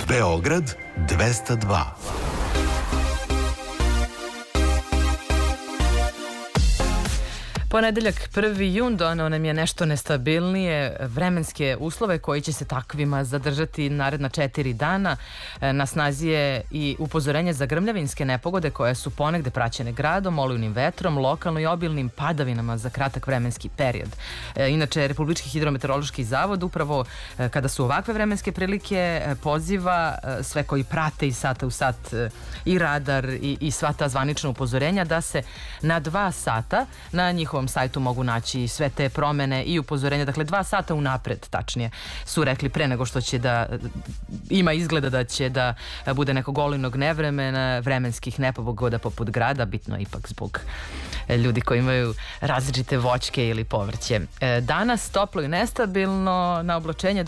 Beograd 202. Ponedeljak 1. jun doneo nam je nešto nestabilnije vremenske uslove koji će se takvima zadržati naredna 4 dana. Na snazi je i upozorenje za grmljavinske nepogode koje su ponegde praćene gradom, olujnim vetrom, lokalno i obilnim padavinama za kratak vremenski period. Inače, Republički hidrometeorološki zavod upravo kada su ovakve vremenske prilike poziva sve koji prate iz sata u sat i radar i sva ta zvanična upozorenja da se na 2 sata na njihovom sajtu mogu naći sve te promene i upozorenja. Dakle, 2 sata unapred, tačnije, su rekli pre nego što će da ima izgleda da će da bude nekog olujnog nevremena, vremenskih nepogoda poput grada, bitno ipak zbog ljudi koji imaju različite voćke ili povrće. Danas toplo i nestabilno, na oblačenje